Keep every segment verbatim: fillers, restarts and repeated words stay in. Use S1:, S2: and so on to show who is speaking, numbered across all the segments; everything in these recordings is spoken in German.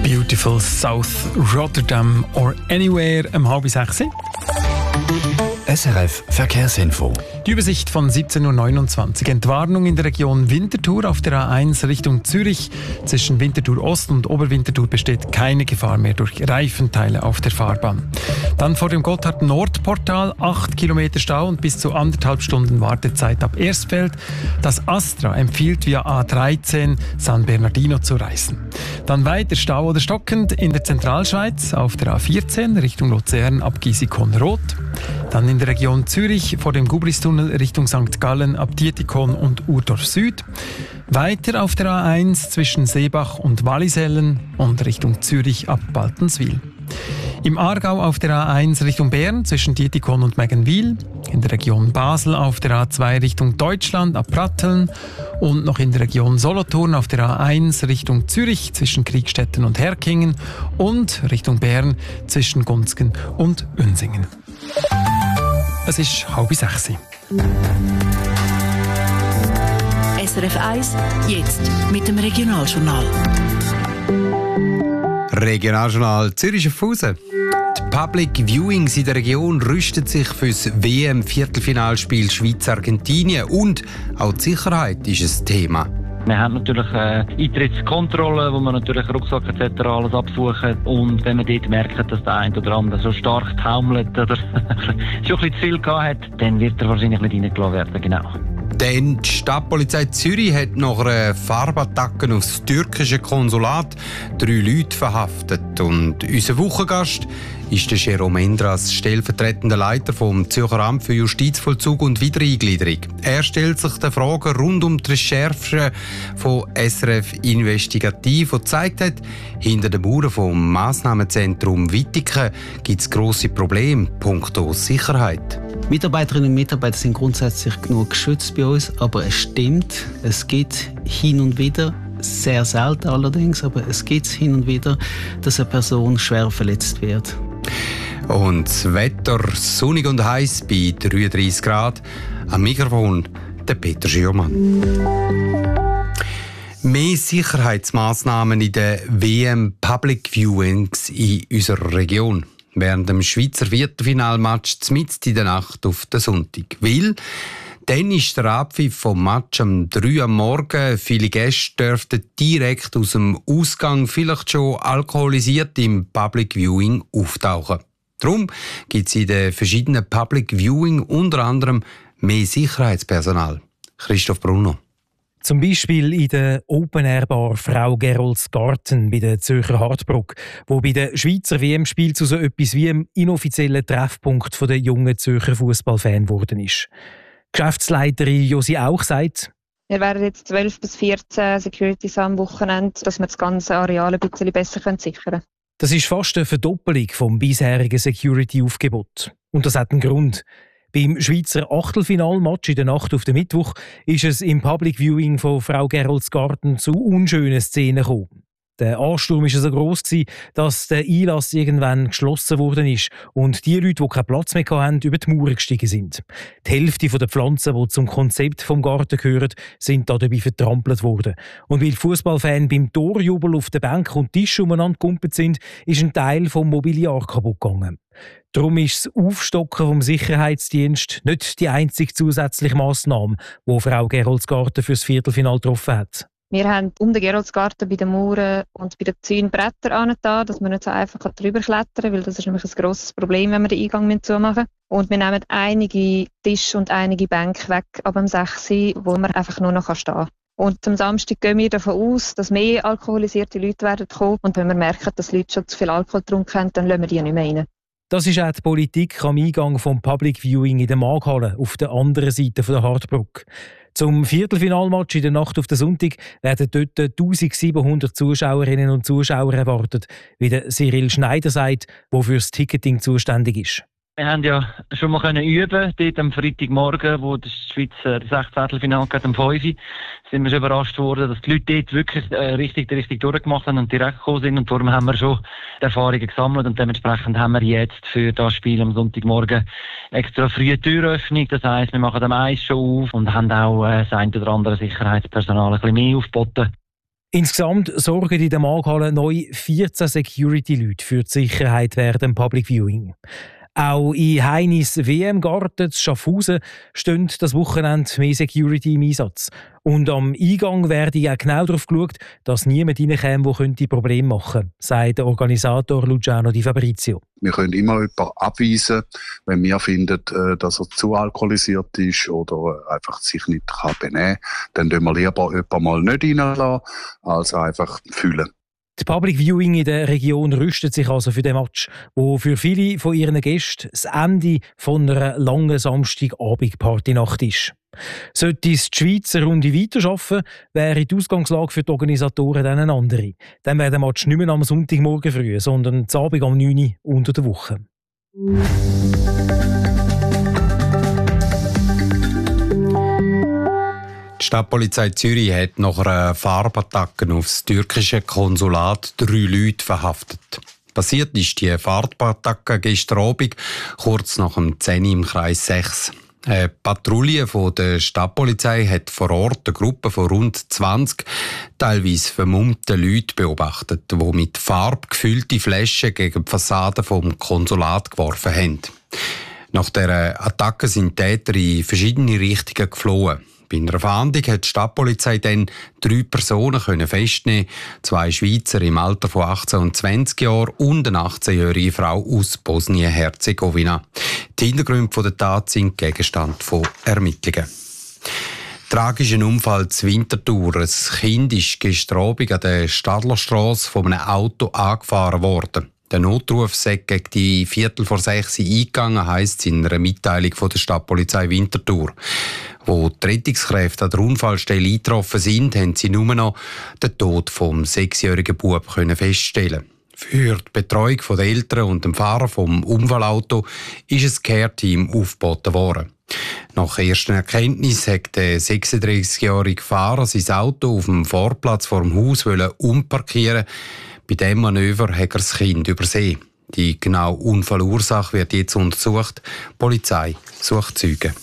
S1: Beautiful South Rotterdam or Anywhere um halb sechs.
S2: S R F Verkehrsinfo.
S1: Die Übersicht von siebzehn Uhr neunundzwanzig. Entwarnung in der Region Winterthur auf der A eins Richtung Zürich. Zwischen Winterthur Ost und Oberwinterthur besteht keine Gefahr mehr durch Reifenteile auf der Fahrbahn. Dann vor dem Gotthard-Nord-Portal acht Kilometer Stau und bis zu anderthalb Stunden Wartezeit ab Erstfeld. Das Astra empfiehlt via A dreizehn San Bernardino zu reisen. Dann weiter Stau oder stockend in der Zentralschweiz auf der A vierzehn Richtung Luzern ab Gisikon-Rot. Dann in der Region Zürich vor dem Gubristunnel Richtung Sankt Gallen ab Dietikon und Urdorf Süd. Weiter auf der A eins zwischen Seebach und Wallisellen und Richtung Zürich ab Baltenswil. Im Aargau auf der A eins Richtung Bern zwischen Dietikon und Meggenwil. In der Region Basel auf der A zwei Richtung Deutschland ab Pratteln. Und noch in der Region Solothurn auf der A eins Richtung Zürich zwischen Kriegstetten und Herkingen. Und Richtung Bern zwischen Gunzgen und Unsingen. Es ist halb sechs.
S3: S R F eins, jetzt mit dem Regionaljournal.
S4: Regionaljournal Zürich-Schaffhausen. Die Public Viewings in der Region rüsten sich für das W M-Viertelfinalspiel Schweiz-Argentinien und auch die Sicherheit ist ein Thema.
S5: Wir haben natürlich äh, Eintrittskontrollen, wo wir natürlich Rucksack et cetera alles absuchen. Und wenn wir dort merken, dass der eine oder andere so stark taumelt oder schon ein bisschen zu viel gehabt hat, dann wird er wahrscheinlich nicht reingelassen werden, genau.
S4: Denn die Stadtpolizei Zürich hat nach einer Farbattacke auf das türkische Konsulat drei Leute verhaftet. Und unser Wochengast ist der Jerome Endras, stellvertretender Leiter vom Zürcher Amt für Justizvollzug und Wiedereingliederung. Er stellt sich den Fragen rund um die Recherche von S R F Investigativ und gezeigt hat, hinter den Mauern vom Massnahmenzentrum Wittigen gibt es grosse Probleme punkto Sicherheit.
S6: Mitarbeiterinnen und Mitarbeiter sind grundsätzlich genug geschützt bei uns, aber es stimmt, es gibt hin und wieder, sehr selten allerdings, aber es gibt hin und wieder, dass eine Person schwer verletzt wird.
S4: Und das Wetter sonnig und heiß bei dreiunddreissig Grad. Am Mikrofon der Peter Schürmann. Mehr Sicherheitsmaßnahmen in den W M Public Viewings in unserer Region. Während dem Schweizer Viertelfinalmatch mitten in der Nacht auf den Sonntag. Weil dann ist der Abpfiff vom Match um drei Uhr am Morgen. Viele Gäste dürften direkt aus dem Ausgang, vielleicht schon alkoholisiert, im Public Viewing auftauchen. Darum gibt es in den verschiedenen Public Viewing unter anderem mehr Sicherheitspersonal. Christoph Bruno.
S7: Zum Beispiel in der Open-Air-Bar Frau Gerolds Garten bei der Zürcher Hartbrücke, wo bei den Schweizer W M-Spielen zu so etwas wie einem inoffiziellen Treffpunkt der jungen Zürcher Fußballfans geworden ist. Geschäftsleiterin Josi Auch sagt:
S8: Wir werden jetzt zwölf bis vierzehn Securities am Wochenende, dass wir das ganze Areal ein bisschen besser sichern können.
S7: Das ist fast eine Verdoppelung vom bisherigen Security-Aufgebot. Und das hat einen Grund. Beim Schweizer Achtelfinalmatch in der Nacht auf den Mittwoch ist es im Public Viewing von Frau Gerolds Garten zu unschönen Szenen gekommen. Der Ansturm war so gross, dass der Einlass irgendwann geschlossen worden ist und die Leute, die keinen Platz mehr hatten, über die Mauer gestiegen sind. Die Hälfte der Pflanzen, die zum Konzept des Garten gehören, sind dabei vertrampelt worden. Und weil Fußballfans beim Torjubel auf der Bank und Tisch umeinander gekumpelt sind, ist ein Teil des Mobiliar kaputt gegangen. Darum ist das Aufstocken vom Sicherheitsdienst nicht die einzige zusätzliche Massnahme, die Frau Gerolds Garten für das Viertelfinale getroffen hat.
S8: Wir haben um den Geroldsgarten bei den Mauern und bei den Zäunen Bretter angetan, dass man nicht so einfach drüber klettern kann, weil das ist nämlich ein grosses Problem, wenn wir den Eingang zumachen müssen. Und wir nehmen einige Tische und einige Bänke weg ab dem sechs Uhr, wo man einfach nur noch stehen kann. Und am Samstag gehen wir davon aus, dass mehr alkoholisierte Leute werden kommen. Und wenn wir merken, dass Leute schon zu viel Alkohol getrunken haben, dann lassen wir die nicht mehr rein.
S7: Das ist auch die Politik am Eingang vom Public Viewing in der Markthalle auf der anderen Seite der Hartbrücke. Zum Viertelfinalmatch in der Nacht auf den Sonntag werden dort eintausendsiebenhundert Zuschauerinnen und Zuschauer erwartet, wie der Cyril Schneider sagt, der für das Ticketing zuständig ist.
S5: Wir haben ja schon mal können üben, dort am Freitagmorgen, wo die Schweiz äh, das Sechzehntelfinale geht, am fünf Uhr, sind wir schon überrascht worden, dass die Leute dort wirklich äh, richtig, richtig durchgemacht haben und direkt gekommen sind. Und darum haben wir schon die Erfahrungen gesammelt und dementsprechend haben wir jetzt für das Spiel am Sonntagmorgen extra frühe Türöffnung. Das heisst, wir machen am eins schon auf und haben auch äh, das ein oder andere Sicherheitspersonal ein bisschen mehr aufgeboten.
S7: Insgesamt sorgen in der Markthalle neu vierzehn Security-Leute für die Sicherheit während dem Public Viewing. Auch in Heinis W M-Garten zu Schaffhausen stehen das Wochenende mehr Security im Einsatz. Und am Eingang werde auch genau darauf geschaut, dass niemand reinkäme, der könnte Probleme machen könnte, sagt der Organisator Luciano Di Fabrizio.
S9: Wir können immer jemanden abweisen, wenn wir finden, dass er zu alkoholisiert ist oder einfach sich nicht benehmen kann. Dann lassen wir lieber jemanden mal nicht reinlassen, als einfach fühlen.
S7: Das Public Viewing in der Region rüstet sich also für den Match, wo für viele von ihren Gästen das Ende von einer langen Samstagabend-Partynacht ist. Sollte es die Schweizer Runde weiterschaffen, wäre die Ausgangslage für die Organisatoren dann eine andere. Dann wäre der Match nicht mehr am Sonntagmorgen früh, sondern am Abend um neun Uhr unter der Woche.
S4: Die Stadtpolizei Zürich hat nach einer Farbattacke aufs türkische Konsulat drei Leute verhaftet. Passiert ist die Farbattacke gestern Abend, kurz nach dem zehn Uhr im Kreis sechs. Eine Patrouille von der Stadtpolizei hat vor Ort eine Gruppe von rund zwanzig teilweise vermummten Leuten beobachtet, die mit Farbe gefüllte Flaschen gegen die Fassade vom Konsulat geworfen haben. Nach dieser Attacke sind die Täter in verschiedene Richtungen geflohen. Bei einer Fahndung hat die Stadtpolizei dann drei Personen können festnehmen, zwei Schweizer im Alter von achtzehn und zwanzig Jahren und eine achtzehnjährige Frau aus Bosnien-Herzegowina. Die Hintergründe der Tat sind Gegenstand von Ermittlungen. Tragischer Unfall zu Winterthur. Ein Kind ist gestern Abend an der Stadlerstrasse von einem Auto angefahren worden. Der Notruf sei gegen die Viertel vor sechs eingegangen, heisst es in einer Mitteilung von der Stadtpolizei Winterthur. Wo die Rettungskräfte an der Unfallstelle eingetroffen sind, haben sie nur noch den Tod vom sechsjährigen Bub feststellen. Für die Betreuung der Eltern und dem Fahrer vom Unfallauto ist ein Care-Team aufgeboten worden. Nach ersten Erkenntnissen hat der sechsunddreißigjährige Fahrer sein Auto auf dem Vorplatz vor dem Haus umparkieren. Bei diesem Manöver hat er das Kind übersehen. Die genaue Unfallursache wird jetzt untersucht. Die Polizei sucht Zeugen.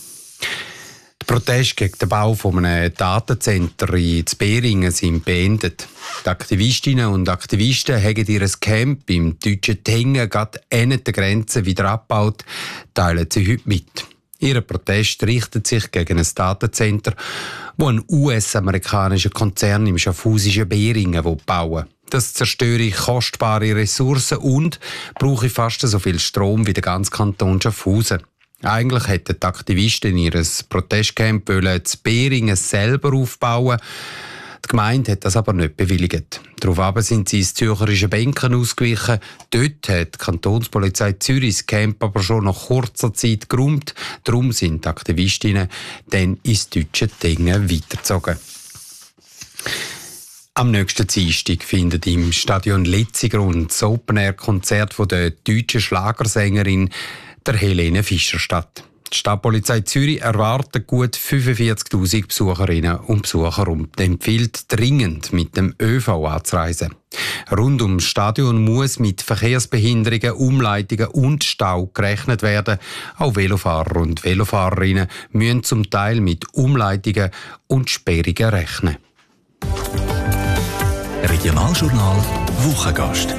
S4: Die Proteste gegen den Bau eines Datencenter in Beringen sind beendet. Die Aktivistinnen und Aktivisten haben ihr Camp im deutschen Tengen gerade an der Grenze wieder abgebaut, teilen sie heute mit. Ihr Protest richtet sich gegen ein Datencenter, das ein U S-amerikanischer Konzern im schaffhausischen Beringen bauen will. Das zerstöre kostbare Ressourcen und brauche fast so viel Strom wie der ganze Kanton Schaffhausen. Eigentlich hätten die Aktivisten ihr Protestcamp in Beringen selber aufbauen. Die Gemeinde hat das aber nicht bewilligt. Daraufhin sind sie ins zürcherische Bänken ausgewichen. Dort hat die Kantonspolizei Zürich das Camp aber schon nach kurzer Zeit geräumt. Darum sind die Aktivistinnen dann ins deutsche Tengen weitergezogen. Am nächsten Dienstag findet im Stadion Letzigrund das Open-Air-Konzert der deutschen Schlagersängerin der Helene Fischer statt. Die Stadtpolizei Zürich erwartet gut fünfundvierzigtausend Besucherinnen und Besucher und empfiehlt dringend, mit dem ÖV anzureisen. Rund ums Stadion muss mit Verkehrsbehinderungen, Umleitungen und Stau gerechnet werden. Auch Velofahrer und Velofahrerinnen müssen zum Teil mit Umleitungen und Sperrungen rechnen.
S2: Regionaljournal Wochengast.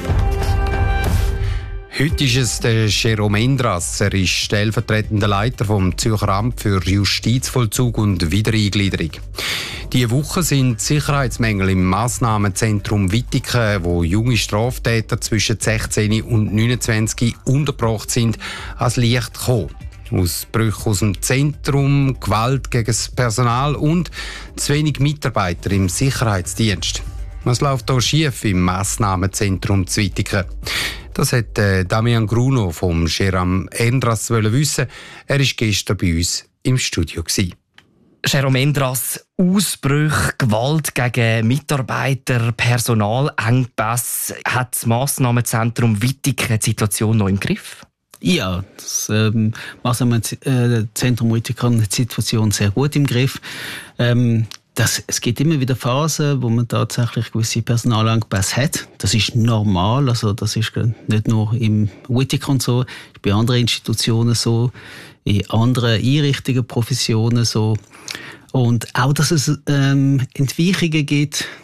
S4: Heute ist es der Jérôme Endras. Er ist stellvertretender Leiter vom Zürcher Amt für Justizvollzug und Wiedereingliederung. Diese Woche sind Sicherheitsmängel im Massnahmenzentrum Wittigen, wo junge Straftäter zwischen sechzehn und neunundzwanzig untergebracht sind, ans Licht gekommen. Ausbrüche aus dem Zentrum, Gewalt gegen das Personal und zu wenig Mitarbeiter im Sicherheitsdienst. Was läuft hier schief im Massnahmenzentrum zu Wittigen? Das hat äh, Damian Gruno vom Jérôme Endras wissen. Er war gestern bei uns im Studio.
S10: Jérôme Endras, Ausbrüche, Gewalt gegen Mitarbeiter, Personalengpässe. Hat das Massnahmenzentrum Wittigen die Situation noch im Griff?
S6: Ja, das ähm, Massnahmenzentrum Wittigen hat die Situation sehr gut im Griff. Ähm, Das, es gibt immer wieder Phasen, wo man tatsächlich gewisse Personalengpässe hat. Das ist normal, also das ist nicht nur im Wittigen so, ist bei anderen Institutionen so, in anderen Einrichtungen, Professionen so. Und auch, dass es ähm, Entweichungen gibt,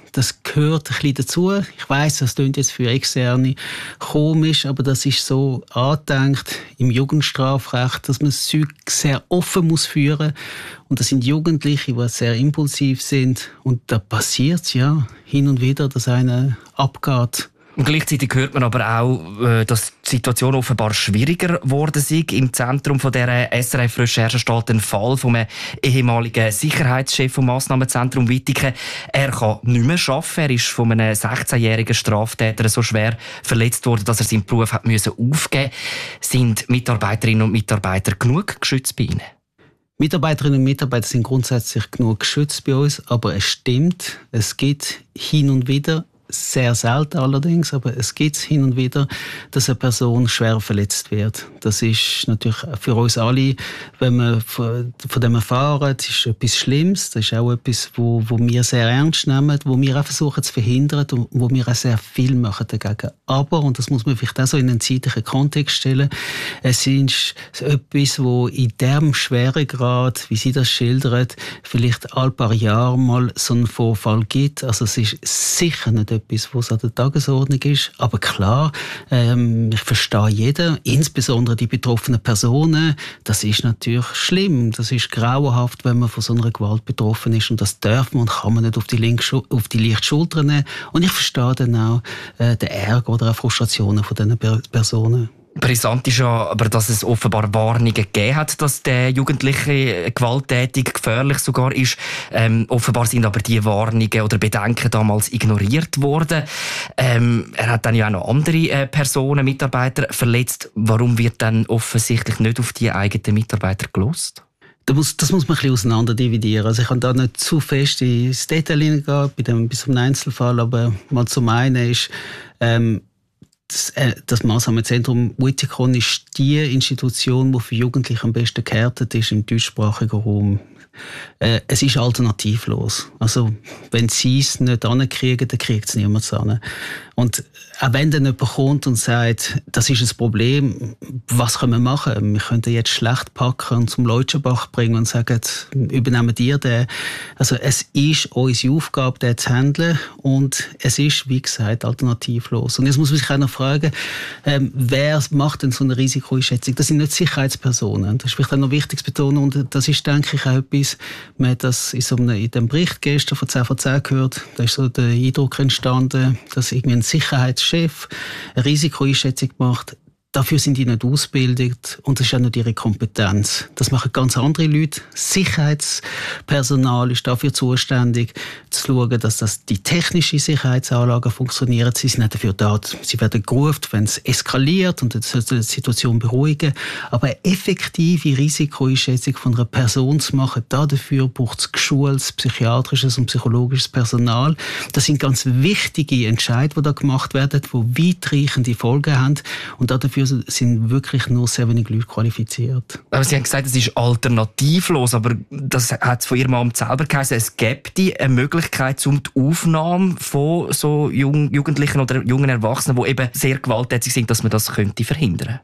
S6: Das gehört ein bisschen dazu. Ich weiss, das klingt jetzt für Externe komisch, aber das ist so angedenkt im Jugendstrafrecht, dass man das Zeug sehr offen muss führen. Und das sind Jugendliche, die sehr impulsiv sind. Und da passiert es ja hin und wieder, dass einer abgeht.
S10: Und gleichzeitig hört man aber auch, dass die Situation offenbar schwieriger geworden ist. Im Zentrum von dieser S R F-Recherche steht ein Fall von einem ehemaligen Sicherheitschef vom Massnahmenzentrum Wittigen. Er kann nicht mehr arbeiten. Er ist von einem sechzehnjährigen Straftäter so schwer verletzt worden, dass er seinen Beruf hat müssen aufgeben musste. Sind Mitarbeiterinnen und Mitarbeiter genug geschützt bei Ihnen?
S6: Mitarbeiterinnen und Mitarbeiter sind grundsätzlich genug geschützt bei uns, aber es stimmt, es gibt hin und wieder, sehr selten allerdings, aber es gibt es hin und wieder, dass eine Person schwer verletzt wird. Das ist natürlich für uns alle, wenn wir von dem erfahren, das ist etwas Schlimmes, das ist auch etwas, wo, wo wir sehr ernst nehmen, wo wir auch versuchen zu verhindern und wo wir auch sehr viel machen dagegen. Aber, und das muss man vielleicht auch so in einen zeitlichen Kontext stellen, es ist etwas, wo in dem Schweregrad, wie Sie das schildern, vielleicht alle paar Jahre mal so einen Vorfall gibt. Also es ist sicher nicht etwas, was an der Tagesordnung ist. Aber klar, ähm, ich verstehe jeden, insbesondere die betroffenen Personen. Das ist natürlich schlimm. Das ist grauenhaft, wenn man von so einer Gewalt betroffen ist. Und das darf man und kann man nicht auf die, linke, auf die leichte Schulter nehmen. Und ich verstehe dann auch äh, den Ärger oder auch Frustrationen von diesen Personen.
S10: Brisant ist ja aber, dass es offenbar Warnungen gegeben hat, dass der Jugendliche gewalttätig, gefährlich sogar ist. Ähm, offenbar sind aber die Warnungen oder Bedenken damals ignoriert worden. Ähm, er hat dann ja auch noch andere äh, Personen, Mitarbeiter verletzt. Warum wird dann offensichtlich nicht auf die eigenen Mitarbeiter gelost?
S6: Das muss, das muss man ein bisschen auseinander dividieren. Also ich kann da nicht zu fest ins Detail hineingehen, bei dem, bis zum Einzelfall, aber mal zum einen ist, ähm, Das, äh, das Massnahmenzentrum Wittikon ist die Institution, die für Jugendliche am besten gehärtet ist im deutschsprachigen Raum. Äh, es ist alternativlos. Also, wenn sie es nicht ankriegen, dann kriegt es niemand an. Und auch wenn dann jemand kommt und sagt, das ist ein Problem, was können wir machen? Wir können jetzt schlecht packen und zum Leutschenbach bringen und sagen, übernehmen dir den. Also es ist unsere Aufgabe, den zu handeln und es ist, wie gesagt, alternativlos. Und jetzt muss man sich auch noch fragen, ähm, wer macht denn so eine Risikoeinschätzung? Das sind nicht Sicherheitspersonen. Das ist vielleicht auch noch wichtig zu betonen und das ist, denke ich, auch etwas, man hat das in, so einem, in dem Bericht gestern von zehn von zehn gehört, da ist so der Eindruck entstanden, dass irgendwie ein Sicherheitschef eine Risikoeinschätzung macht. Dafür sind die nicht ausgebildet und das ist auch nicht ihre Kompetenz. Das machen ganz andere Leute. Sicherheitspersonal ist dafür zuständig, zu schauen, dass das die technischen Sicherheitsanlagen funktionieren. Sie sind nicht dafür da, sie werden gerufen, wenn es eskaliert und die Situation beruhigen. Aber eine effektive Risikoeinschätzung von einer Person zu machen, dafür braucht es geschultes, psychiatrisches und psychologisches Personal. Das sind ganz wichtige Entscheidungen, die da gemacht werden, die weitreichende Folgen haben und dafür sind wirklich nur sehr wenig Leute qualifiziert.
S10: Aber Sie haben gesagt, es ist alternativlos, aber das hat es von Ihrem Amt selber geheißen, es gäbe eine Möglichkeit zum die Aufnahme von so Jung, Jugendlichen oder jungen Erwachsenen, die eben sehr gewalttätig sind, dass man das könnte verhindern.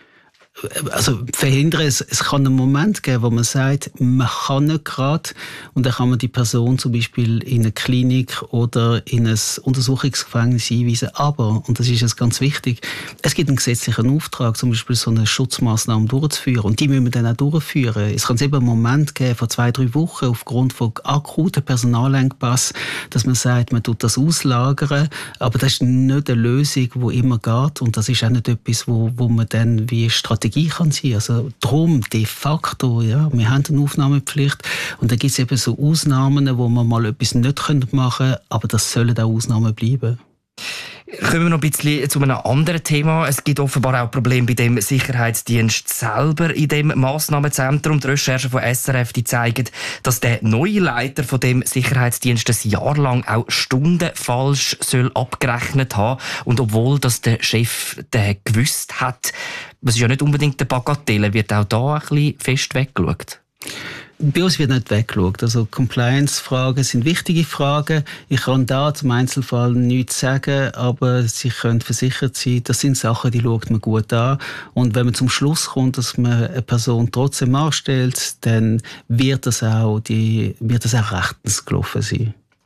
S6: Also verhindern, es, es kann einen Moment geben, wo man sagt, man kann nicht gerade und dann kann man die Person zum Beispiel in eine Klinik oder in ein Untersuchungsgefängnis einweisen. Aber, und das ist jetzt ganz wichtig, es gibt einen gesetzlichen Auftrag, zum Beispiel so eine Schutzmaßnahme durchzuführen und die müssen wir dann auch durchführen. Es kann eben einen Moment geben, vor zwei, drei Wochen, aufgrund von akuten Personalengpass, dass man sagt, man tut das auslagern, aber das ist nicht eine Lösung, die immer geht und das ist auch nicht etwas, wo, wo man dann wie Strategie kann sein. Also darum, de facto, ja, wir haben eine Aufnahmepflicht und dann gibt es eben so Ausnahmen, wo man mal etwas nicht machen können, aber das sollen auch Ausnahmen bleiben.
S10: Kommen wir noch ein bisschen zu einem anderen Thema. Es gibt offenbar auch Probleme bei dem Sicherheitsdienst selber in dem Massnahmenzentrum. Die Recherchen von S R F die zeigen, dass der neue Leiter von dem Sicherheitsdienst ein Jahr lang auch Stunden falsch soll abgerechnet haben. Und obwohl das der Chef der gewusst hat, das ist ja nicht unbedingt der Bagatelle, wird auch da ein bisschen fest weggeschaut.
S6: Bei uns wird nicht weggeschaut. Also Compliance-Fragen sind wichtige Fragen. Ich kann da zum Einzelfall nichts sagen, aber Sie können versichert sein, das sind Sachen, die schaut man gut an. Und wenn man zum Schluss kommt, dass man eine Person trotzdem anstellt, dann wird das auch, die, wird das auch rechtens gelaufen sein.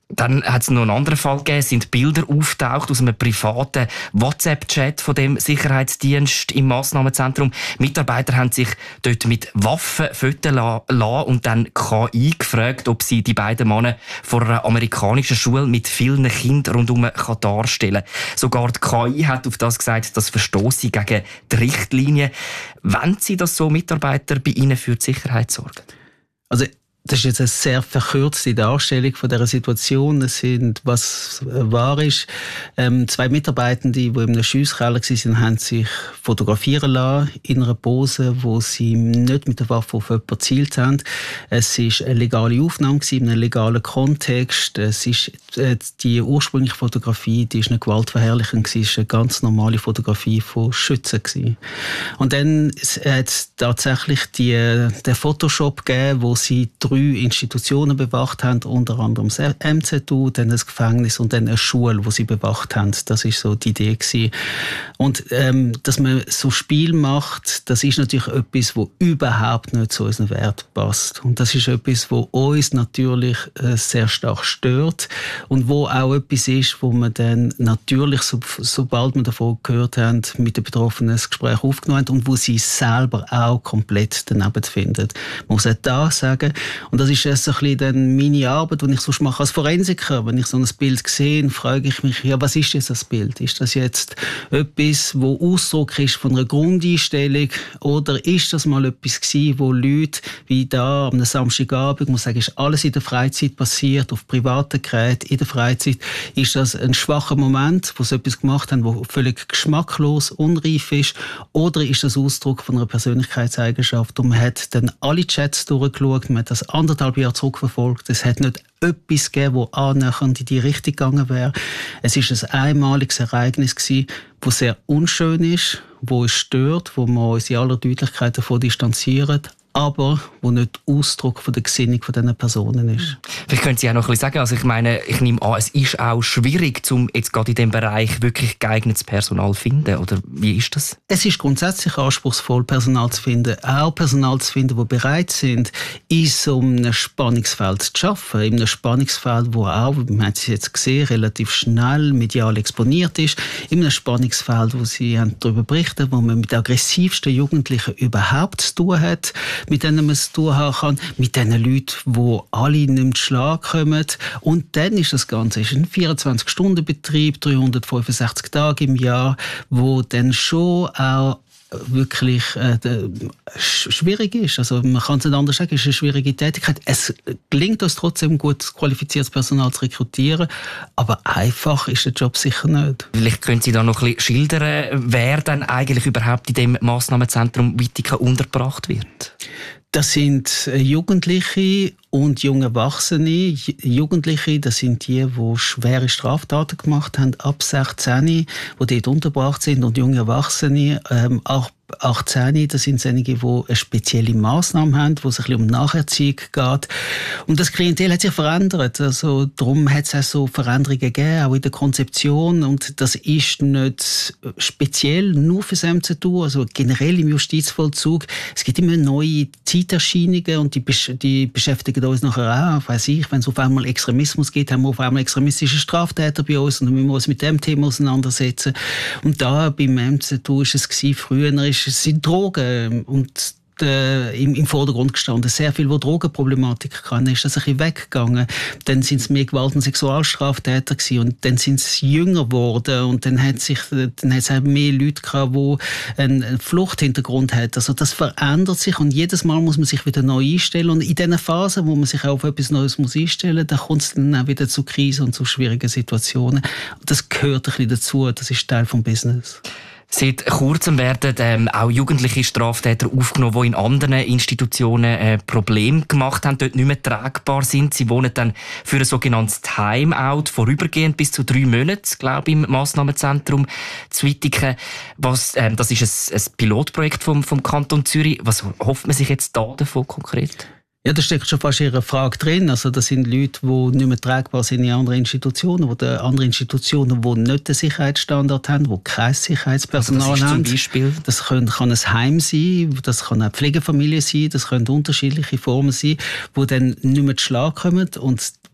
S10: Dann hat es noch einen anderen Fall gegeben, es sind Bilder auftaucht aus einem privaten WhatsApp-Chat von dem Sicherheitsdienst im Massnahmenzentrum. Mitarbeiter haben sich dort mit Waffen föteln lassen und dann K I gefragt, ob sie die beiden Männer vor einer amerikanischen Schule mit vielen Kindern rundherum darstellen kann. Sogar die K I hat auf das gesagt, das verstosse gegen die Richtlinien. Wollen Sie, dass so Mitarbeiter bei Ihnen für die Sicherheit sorgen?
S6: Also das ist jetzt eine sehr verkürzte Darstellung von dieser Situation. Es sind, was wahr ist, ähm, zwei Mitarbeitende, die in einem Schiesskeller waren, haben sich fotografieren lassen in einer Pose, wo sie nicht mit der Waffe auf jemanden gezielt haben. Es war eine legale Aufnahme in einem legalen Kontext. Es ist, äh, die ursprüngliche Fotografie, die ist eine gewaltverherrlichend, es war eine ganz normale Fotografie von Schützen gewesen. Und dann hat es tatsächlich die, den Photoshop gegeben, wo sie drei Institutionen bewacht haben, unter anderem das M Z U, dann das Gefängnis und dann eine Schule, wo sie bewacht haben. Das ist so die Idee gewesen. Und ähm, dass man so Spiel macht, das ist natürlich etwas, wo überhaupt nicht zu unseren Wert passt. Und das ist etwas, wo uns natürlich äh, sehr stark stört und wo auch etwas ist, wo man dann natürlich, so, sobald wir davon gehört haben, mit den Betroffenen das Gespräch aufgenommen haben und wo sie selber auch komplett daneben finden. Man muss auch da sagen, und das ist jetzt so ein bisschen dann meine Arbeit, die ich sonst mache als Forensiker. Wenn ich so ein Bild sehe, frage ich mich, ja, was ist jetzt das Bild? Ist das jetzt etwas, wo Ausdruck ist von einer Grundeinstellung? Oder ist das mal etwas gewesen, wo Leute wie da am Samstagabend, ich muss sagen, ist alles in der Freizeit passiert, auf privaten Geräten, in der Freizeit? Ist das ein schwacher Moment, wo sie etwas gemacht haben, wo völlig geschmacklos, unreif ist? Oder ist das Ausdruck von einer Persönlichkeitseigenschaft? Und man hat dann alle Chats durchgeschaut, man hat das anderthalb Jahre zurückverfolgt. Es hat nicht etwas gegeben, das annähernd in die Richtung gegangen wäre. Es war ein einmaliges Ereignis gewesen, das sehr unschön ist, das uns stört, wo wir uns in aller Deutlichkeit davon distanzieren, aber wo nicht Ausdruck von der Gesinnung von diesen Personen ist.
S10: Vielleicht können Sie auch noch ein bisschen sagen, also ich meine, ich nehme an, es ist auch schwierig, um jetzt gerade in diesem Bereich wirklich geeignetes Personal zu finden, oder wie ist das?
S6: Es ist grundsätzlich anspruchsvoll, Personal zu finden, auch Personal zu finden, die bereit sind, in so einem Spannungsfeld zu arbeiten, in einem Spannungsfeld, wo auch, man hat es jetzt gesehen, relativ schnell medial exponiert ist, in einem Spannungsfeld, wo Sie haben darüber berichten, wo man mit den aggressivsten Jugendlichen überhaupt zu tun hat, mit denen man es zu tun haben kann, mit den Leuten, die alle nicht mehr zu Schlag kommen. Und dann ist das Ganze ist ein vierundzwanzig-Stunden-Betrieb, dreihundertfünfundsechzig Tage im Jahr, wo dann schon auch wirklich äh, schwierig ist. Also man kann es nicht anders sagen, es ist eine schwierige Tätigkeit. Es gelingt uns trotzdem, gut qualifiziertes Personal zu rekrutieren, aber einfach ist der Job sicher nicht.
S10: Vielleicht können Sie da noch ein bisschen schildern, wer dann eigentlich überhaupt in dem Massnahmenzentrum Wittigen untergebracht wird?
S6: Das sind Jugendliche und junge Erwachsene. Jugendliche, das sind die, die schwere Straftaten gemacht haben, ab sechzehn, die dort untergebracht sind. Und junge Erwachsene, ähm, auch achtzehn, das sind einige, die eine spezielle Massnahme haben, wo es ein bisschen um Nacherziehung geht. Und das Klientel hat sich verändert. Also, darum hat es auch so Veränderungen gegeben, auch in der Konzeption. Und das ist nicht speziell nur für das M Z U, also generell im Justizvollzug. Es gibt immer neue Zeiterscheinungen und die, besch- die beschäftigen uns nachher auch. Weiss ich, wenn es auf einmal Extremismus gibt, haben wir auf einmal extremistische Straftäter bei uns und dann müssen wir uns mit dem Thema auseinandersetzen. Und da beim M Z U ist es gewesen, früher ist es sind Drogen und äh, im, im Vordergrund gestanden. Sehr viel, wo Drogenproblematik kann, ist das ein bisschen weggegangen. Dann sind es mehr Gewalt- und Sexualstraftäter gewesen und dann sind es jünger geworden und dann hat sich, dann hat es auch mehr Leute gehabt, die einen, einen Fluchthintergrund haben. Also das verändert sich und jedes Mal muss man sich wieder neu einstellen und in diesen Phasen, wo man sich auch auf etwas Neues muss einstellen, da kommt es dann auch wieder zu Krisen und zu schwierigen Situationen. Das gehört ein bisschen dazu, das ist Teil des Business.
S10: Seit kurzem werden ähm, auch jugendliche Straftäter aufgenommen, die in anderen Institutionen äh, Probleme gemacht haben, dort nicht mehr tragbar sind. Sie wohnen dann für ein sogenanntes Timeout vorübergehend bis zu drei Monate, glaube ich, im Massnahmenzentrum zu Wittigen. Was, ähm, das ist ein, ein Pilotprojekt vom, vom Kanton Zürich. Was hofft man sich jetzt da davon konkret?
S6: Ja, da steckt schon fast in Ihrer Frage drin. Also das sind Leute, die nicht mehr tragbar sind in anderen Institutionen, wo die andere Institutionen, die nicht den Sicherheitsstandard haben, die kein Sicherheitspersonal
S10: also das ist
S6: haben.
S10: Zum Beispiel?
S6: Das kann, kann ein Heim sein, das kann eine Pflegefamilie sein, das können unterschiedliche Formen sein, die dann nicht mehr zu Schlag kommen und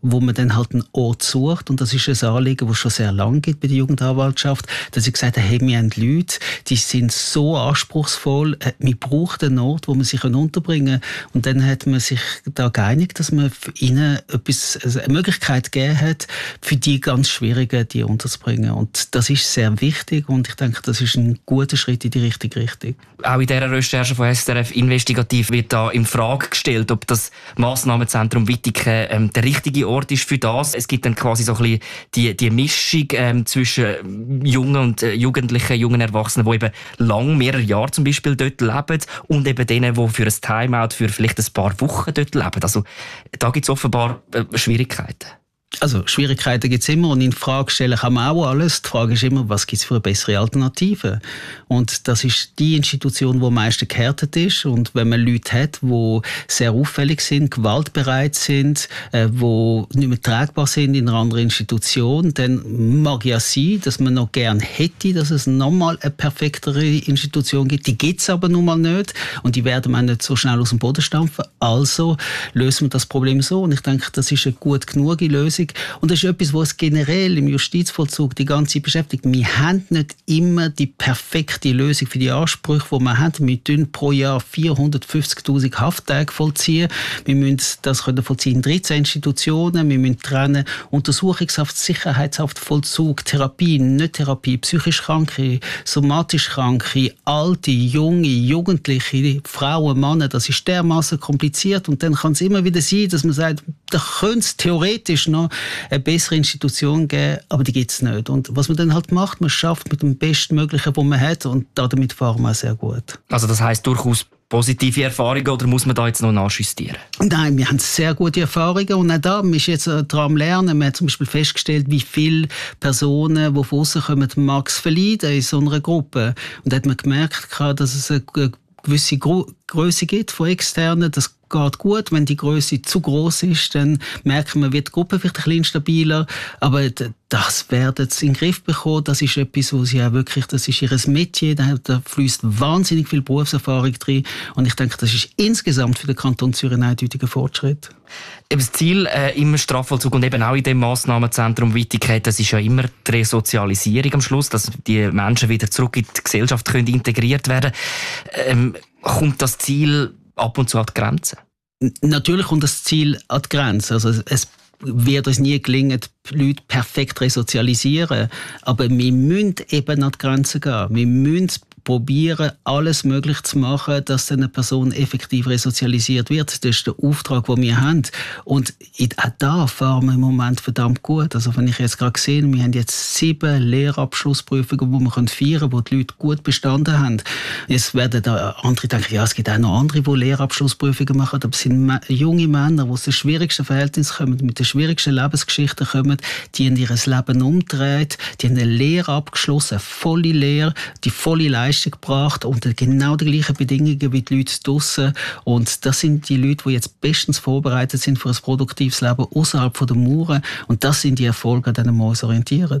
S6: wo man dann halt einen Ort sucht. Und das ist ein Anliegen, das es schon sehr lange gibt bei der Jugendanwaltschaft, dass sie gesagt haben, hey, wir haben Leute, die sind so anspruchsvoll, wir brauchen einen Ort, wo man sich unterbringen kann. Und dann hat man sich da geeinigt, dass man für ihnen etwas, also eine Möglichkeit gegeben hat, für die ganz Schwierigen, die unterzubringen. Und das ist sehr wichtig und ich denke, das ist ein guter Schritt in die richtige Richtung.
S10: Auch in dieser Recherche von S R F Investigativ wird da in Frage gestellt, ob das Massnahmenzentrum Wittigen ähm, der richtige Ort ist für das. Es gibt dann quasi so ein bisschen die, die Mischung ähm, zwischen jungen und äh, Jugendlichen, jungen Erwachsenen, die eben lang, mehrere Jahre zum Beispiel dort leben und eben denen, die für ein Timeout für vielleicht ein paar Wochen dort leben. Also da gibt es offenbar äh, Schwierigkeiten.
S6: Also Schwierigkeiten gibt es immer und in Frage stellen kann man auch alles. Die Frage ist immer, was gibt es für eine bessere Alternative? Und das ist die Institution, die am meisten gehärtet ist. Und wenn man Leute hat, die sehr auffällig sind, gewaltbereit sind, äh, die nicht mehr tragbar sind in einer anderen Institution, dann mag ja sein, dass man noch gerne hätte, dass es nochmal eine perfektere Institution gibt. Die gibt es aber nun mal nicht und die werden wir nicht so schnell aus dem Boden stampfen. Also lösen wir das Problem so. Und ich denke, das ist eine gut genug Lösung. Und das ist etwas, was generell im Justizvollzug die ganze Zeit beschäftigt. Wir haben nicht immer die perfekte Lösung für die Ansprüche, die wir haben. Wir tun pro Jahr vierhundertfünfzigtausend Hafttage vollziehen. Wir müssen das können vollziehen in dreizehn Institutionen. Wir müssen trennen Untersuchungshaft, Sicherheitshaft, Vollzug, Therapie, Nicht-Therapie, psychisch Kranke, somatisch Kranke, Alte, Junge, Jugendliche, Frauen, Männer. Das ist dermaßen kompliziert. Und dann kann es immer wieder sein, dass man sagt, da könnte es theoretisch noch eine bessere Institution geben, aber die gibt es nicht. Und was man dann halt macht, man schafft mit dem Bestmöglichen, was man hat und damit fahren wir sehr gut.
S10: Also das heisst durchaus positive Erfahrungen oder muss man da jetzt noch nachjustieren?
S6: Nein, wir haben sehr gute Erfahrungen und auch da, man ist jetzt dran am Lernen. Man hat zum Beispiel festgestellt, wie viele Personen, die von aussen kommen, mag es verleiden in so einer Gruppe. Und da hat man gemerkt, dass es eine gewisse Größe gibt von Externen. Das geht gut. Wenn die Größe zu groß ist, dann merken wir, wird die Gruppe vielleicht ein bisschen instabiler. Aber das werden sie in den Griff bekommen. Das ist etwas, wo sie auch wirklich, das ist ihr Metier. Da fließt wahnsinnig viel Berufserfahrung drin. Und ich denke, das ist insgesamt für den Kanton Zürich ein eindeutiger Fortschritt.
S10: Das Ziel äh, im Strafvollzug und eben auch in dem Massnahmenzentrum Wittigen, das ist ja immer die Resozialisierung am Schluss, dass die Menschen wieder zurück in die Gesellschaft können integriert werden. Ähm, kommt das Ziel ab und zu an die Grenze?
S6: Natürlich kommt das Ziel an die Grenze. Also es wird uns nie gelingen, die Leute perfekt resozialisieren. Aber wir müssen eben an die Grenze gehen. Wir müssen probieren, alles möglich zu machen, dass eine Person effektiv resozialisiert wird. Das ist der Auftrag, den wir haben. Und auch da fahren wir im Moment verdammt gut. Also wenn ich jetzt gerade sehe, wir haben jetzt sieben Lehrabschlussprüfungen, die wir feiern können, wo die Leute gut bestanden haben. Jetzt werden da andere denken, ja, es gibt auch noch andere, die Lehrabschlussprüfungen machen, aber es sind junge Männer, die aus den schwierigsten Verhältnissen kommen, mit den schwierigsten Lebensgeschichten kommen, die haben ihr Leben umgedreht, die haben eine Lehre abgeschlossen, eine volle Lehre, die volle Leistung gebracht unter genau die gleichen Bedingungen wie die Leute draussen. Und das sind die Leute, die jetzt bestens vorbereitet sind für ein produktives Leben außerhalb der Mauern. Und das sind die Erfolge, an denen wir uns orientieren.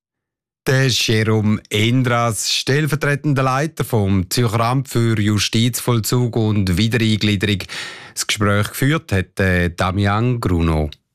S4: Der Jerome Endras, stellvertretender Leiter vom Zürcher Amt für Justizvollzug und Wiedereingliederung, das Gespräch geführt hat Damian Gruno.